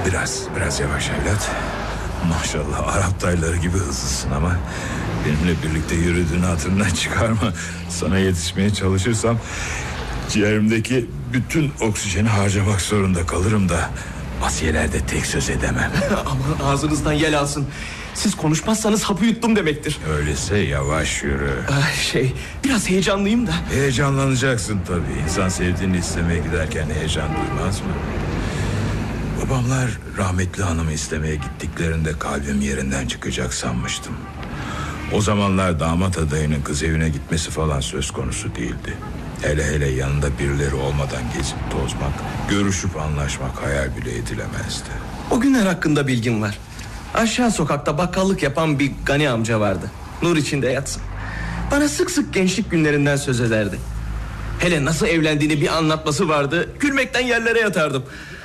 Biraz yavaş evlat. Maşallah Arap tayları gibi hızlısın ama benimle birlikte yürüdüğünü hatırından çıkarma. Sana yetişmeye çalışırsam ciğerimdeki bütün oksijeni harcamak zorunda kalırım da Asiye'lerde tek söz edemem. Aman ağzınızdan yel alsın. Siz konuşmazsanız hapı yuttum demektir. Öyleyse yavaş yürü. Biraz heyecanlıyım da. Heyecanlanacaksın tabii. İnsan sevdiğini istemeye giderken heyecan duymaz mı? Babamlar rahmetli hanımı istemeye gittiklerinde kalbim yerinden çıkacak sanmıştım. O zamanlar damat adayının kız evine gitmesi falan söz konusu değildi. Hele yanında birileri olmadan gezip tozmak, görüşüp anlaşmak hayal bile edilemezdi. O günler hakkında bilgim var. Aşağı sokakta bakkallık yapan bir Gani amca vardı. Nur içinde yatsın. Bana sık sık gençlik günlerinden söz ederdi. Hele nasıl evlendiğini bir anlatması vardı. Gülmekten yerlere yatardım.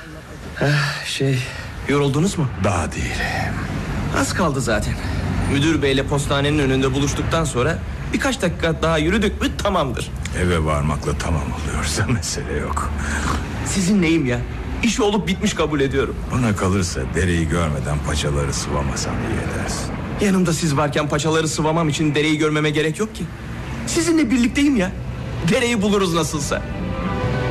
Yoruldunuz mu? Daha değil. Az kaldı zaten. Müdür beyle postanenin önünde buluştuktan sonra birkaç dakika daha yürüdük mü tamamdır. Eve varmakla tamam oluyorsa mesele yok. Sizin neyim ya? İş olup bitmiş kabul ediyorum. Bana kalırsa dereyi görmeden paçaları sıvamasan iyi edersin. Yanımda siz varken paçaları sıvamam için dereyi görmeme gerek yok ki. Sizinle birlikteyim ya. Dereyi buluruz nasılsa.